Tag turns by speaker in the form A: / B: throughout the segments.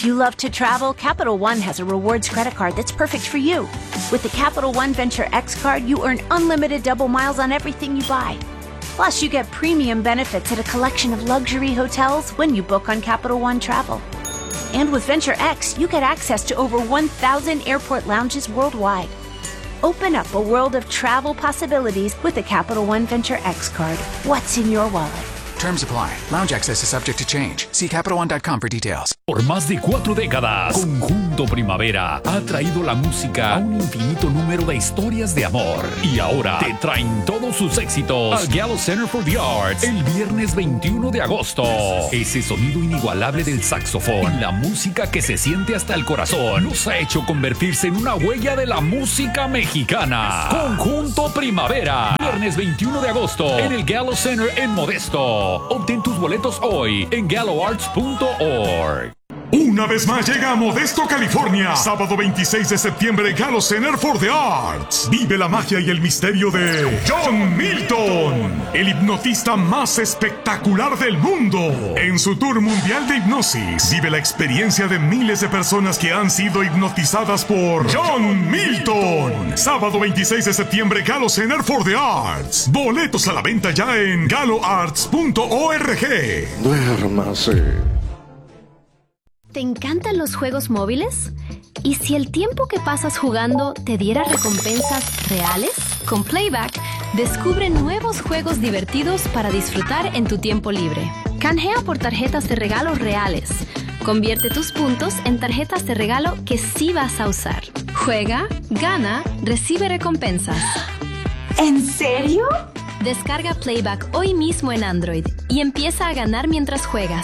A: you love to travel, Capital One has a rewards credit card that's perfect for you. With the Capital One Venture X card, you earn unlimited double miles on everything you buy. Plus, you get premium benefits at a collection of luxury hotels when you book on Capital One Travel. And with Venture X, you get access to over 1,000 airport lounges worldwide. Open up a world of travel possibilities with the Capital One Venture X card. What's in your wallet?
B: Terms apply. Lounge access is subject to change. See CapitalOne.com for details.
C: Por más de 4 décadas, Conjunto Primavera ha traído la música a un infinito número de historias de amor. Y ahora te traen todos sus éxitos al Gallo Center for the Arts el viernes 21 de agosto. Ese sonido inigualable del saxofón, la música que se siente hasta el corazón, nos ha hecho convertirse en una huella de la música mexicana. Conjunto Primavera, viernes 21 de agosto en el Gallo Center en Modesto. Obtén tus boletos hoy en galloarts.org.
D: Una vez más llega a Modesto, California. Sábado 26 de septiembre, Gallo Center for the Arts. Vive la magia y el misterio de John Milton, el hipnotista más espectacular del mundo. En su tour mundial de hipnosis, vive la experiencia de miles de personas que han sido hipnotizadas por John Milton. Sábado 26 de septiembre, Gallo Center for the Arts. Boletos a la venta ya en galloarts.org.
E: Duérmase.
F: ¿Te encantan los juegos móviles? ¿Y si el tiempo que pasas jugando te diera recompensas reales? Con Playback, descubre nuevos juegos divertidos para disfrutar en tu tiempo libre. Canjea por tarjetas de regalo reales. Convierte tus puntos en tarjetas de regalo que sí vas a usar. Juega, gana, recibe recompensas.
G: ¿En serio?
F: Descarga Playback hoy mismo en Android y empieza a ganar mientras juegas.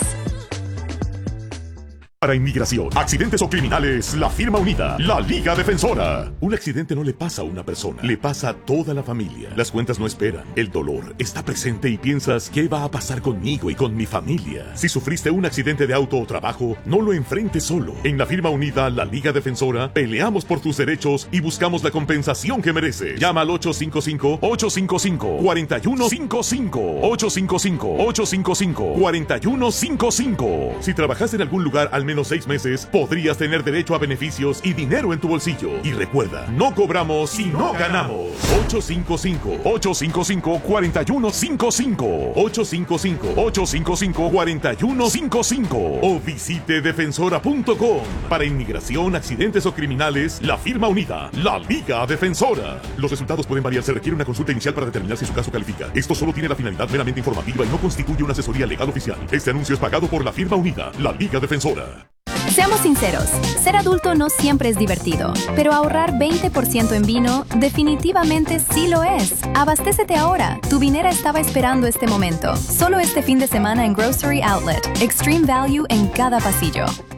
D: Para inmigración, accidentes o criminales, la firma unida, la Liga Defensora. Un accidente no le pasa a una persona, le pasa a toda la familia. Las cuentas no esperan, el dolor está presente y piensas, ¿qué va a pasar conmigo y con mi familia? Si sufriste un accidente de auto o trabajo, no lo enfrentes solo. En la firma unida, la Liga Defensora, peleamos por tus derechos y buscamos la compensación que mereces. Llama al 855-855-4155. 855-855-4155. Si trabajas en algún lugar al menos 6 meses, podrías tener derecho a beneficios y dinero en tu bolsillo. Y recuerda, no cobramos si no ganamos. 855-855-4155. 855-855-4155. O visite defensora.com. Para inmigración, accidentes o criminales, la firma unida, la Liga Defensora. Los resultados pueden variar. Se requiere una consulta inicial para determinar si su caso califica. Esto solo tiene la finalidad meramente informativa y no constituye una asesoría legal oficial. Este anuncio es pagado por la firma unida, la Liga Defensora.
F: Seamos sinceros, ser adulto no siempre es divertido, pero ahorrar 20% en vino definitivamente sí lo es. Abastécete ahora, tu vinera estaba esperando este momento. Solo este fin de semana en Grocery Outlet, Extreme Value en cada pasillo.